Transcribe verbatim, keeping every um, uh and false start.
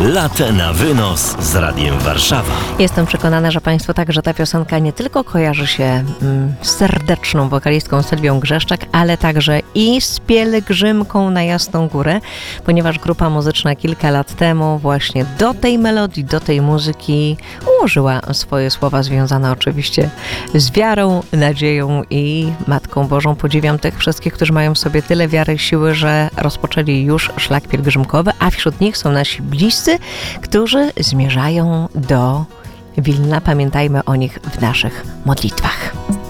Latę na wynos z Radiem Warszawa. Jestem przekonana, że Państwu także ta piosenka nie tylko kojarzy się mm, z serdeczną wokalistką Sylwią Grzeszczak, ale także i z pielgrzymką na Jasną Górę, ponieważ grupa muzyczna kilka lat temu właśnie do tej melodii, do tej muzyki ułożyła swoje słowa związane oczywiście z wiarą, nadzieją i Matką Bożą. Podziwiam tych wszystkich, którzy mają w sobie tyle wiary i siły, że rozpoczęli już szlak pielgrzymkowy, a wśród nich są nasi bliscy, którzy zmierzają do Wilna. Pamiętajmy o nich w naszych modlitwach.